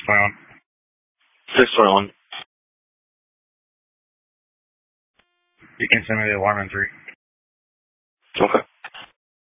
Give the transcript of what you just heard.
621. 621. You can send me the alarm in 3. Okay.